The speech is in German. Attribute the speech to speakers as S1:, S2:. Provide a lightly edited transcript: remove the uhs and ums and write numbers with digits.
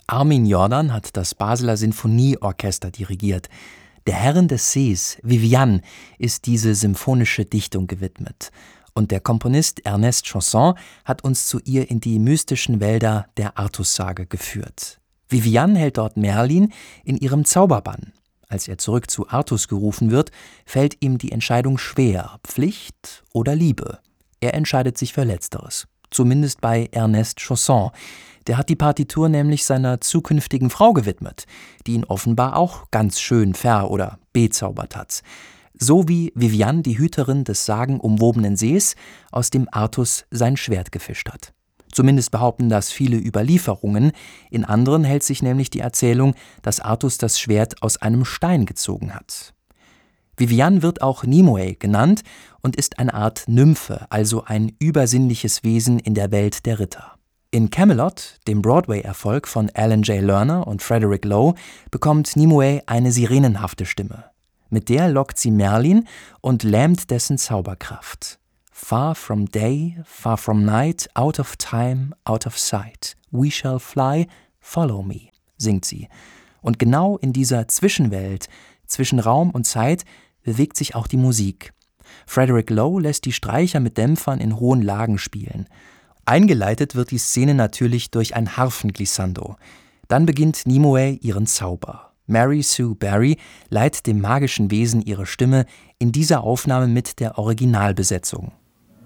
S1: Armin Jordan hat das Basler Sinfonieorchester dirigiert. Der Herrin des Sees, Viviane, ist diese symphonische Dichtung gewidmet. Und der Komponist Ernest Chausson hat uns zu ihr in die mystischen Wälder der Artussage geführt. Viviane hält dort Merlin in ihrem Zauberbann. Als er zurück zu Artus gerufen wird, fällt ihm die Entscheidung schwer, Pflicht oder Liebe. Er entscheidet sich für Letzteres. Zumindest bei Ernest Chausson. Der hat die Partitur nämlich seiner zukünftigen Frau gewidmet, die ihn offenbar auch ganz schön ver- oder bezaubert hat. So wie Viviane, die Hüterin des sagenumwobenen Sees, aus dem Artus sein Schwert gefischt hat. Zumindest behaupten das viele Überlieferungen. In anderen hält sich nämlich die Erzählung, dass Artus das Schwert aus einem Stein gezogen hat. Viviane wird auch Nimue genannt und ist eine Art Nymphe, also ein übersinnliches Wesen in der Welt der Ritter. In Camelot, dem Broadway-Erfolg von Alan J. Lerner und Frederick Loewe, bekommt Nimue eine sirenenhafte Stimme. Mit der lockt sie Merlin und lähmt dessen Zauberkraft. Far from day, far from night, out of time, out of sight. We shall fly, follow me, singt sie. Und genau in dieser Zwischenwelt, zwischen Raum und Zeit, bewegt sich auch die Musik. Frederick Loewe lässt die Streicher mit Dämpfern in hohen Lagen spielen. Eingeleitet wird die Szene natürlich durch ein Harfenglissando. Dann beginnt Nimue ihren Zauber. Mary Sue Barry leiht dem magischen Wesen ihre Stimme in dieser Aufnahme mit der Originalbesetzung.